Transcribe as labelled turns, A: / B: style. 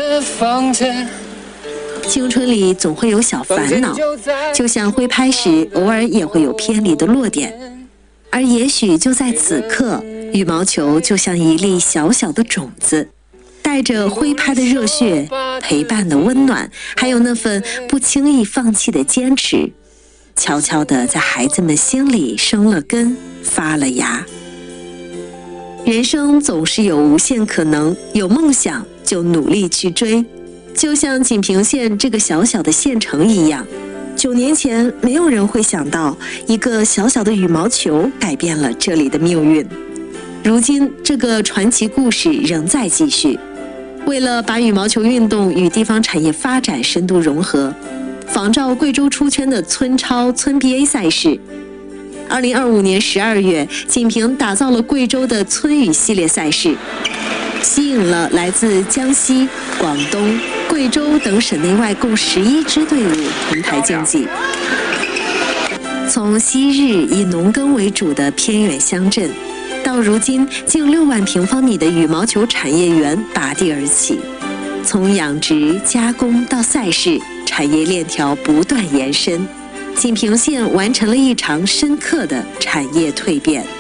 A: 青春里总会有小烦恼，就像挥拍时偶尔也会有偏离的落点，而也许就在此刻，羽毛球就像一粒小小的种子，带着挥拍的热血，陪伴的温暖，还有那份不轻易放弃的坚持，悄悄地在孩子们心里生了根，发了芽。人生总是有无限可能，有梦想就努力去追。就像锦屏县这个小小的县城一样，9年前没有人会想到一个小小的羽毛球改变了这里的命运。如今这个传奇故事仍在继续。为了把羽毛球运动与地方产业发展深度融合，仿照贵州出圈的村超、村 BA 赛事，2025年12月，锦屏打造了贵州的村羽系列赛事，吸引了来自江西、广东、贵州等省内外共11支队伍同台竞技。从昔日以农耕为主的偏远乡镇，到如今近6万平方米的羽毛球产业园拔地而起，从养殖、加工到赛事，产业链条不断延伸。锦屏县完成了一场深刻的产业蜕变。